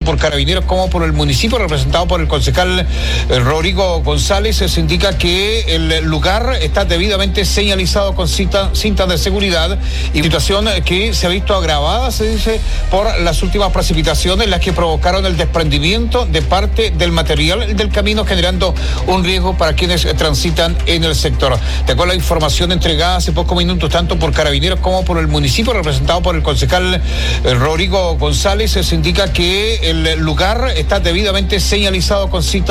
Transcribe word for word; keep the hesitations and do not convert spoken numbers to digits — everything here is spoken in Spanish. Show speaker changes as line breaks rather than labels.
por Carabineros como por el municipio, representado por el concejal eh, Rodrigo González. Se indica que el lugar está debidamente señalizado con cita, cintas de seguridad, y situación que se ha visto agravada, se dice, por las últimas precipitaciones, las que provocaron el desprendimiento de parte del material del camino, generando un riesgo para quienes transitan en el sector. De acuerdo a la información entregada hace pocos minutos tanto por Carabineros como por el municipio, representado por el concejal eh, Rodrigo González, se indica que el lugar está debidamente señalizado con cita